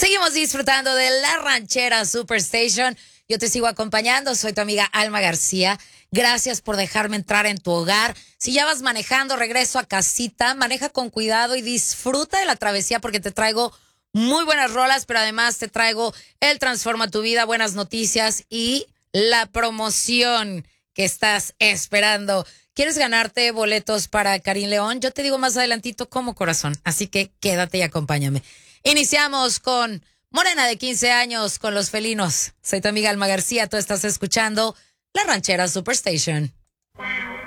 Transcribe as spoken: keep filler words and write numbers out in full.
Seguimos disfrutando de La Ranchera Superstation. Yo te sigo acompañando, soy tu amiga Alma García. Gracias por dejarme entrar en tu hogar. Si ya vas manejando, regreso a casita, maneja con cuidado y disfruta de la travesía porque te traigo muy buenas rolas, pero además te traigo el Transforma tu Vida, buenas noticias y la promoción que estás esperando. ¿Quieres ganarte boletos para Karim León? Yo te digo más adelantito cómo, corazón. Así que quédate y acompáñame. Iniciamos con Morena de quince años con Los Felinos. Soy tu amiga Alma García. Tú estás escuchando La Ranchera Superstation.